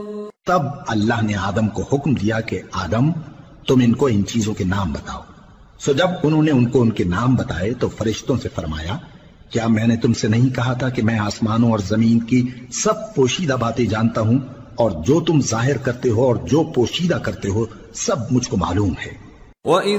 तब अल्लाह ने आदम को हुक्म दिया कि आदम, तुम इनको इन चीजों के नाम बताओ। सो जब उन्होंने उनको उनके नाम बताए तो फरिश्तों से फरमाया, क्या मैंने तुमसे नहीं कहा था कि मैं आसमानों और जमीन की सब पोशीदा बातें जानता हूं, और जो तुम जाहिर करते हो और जो पोशीदा करते हो सब मुझको मालूम है।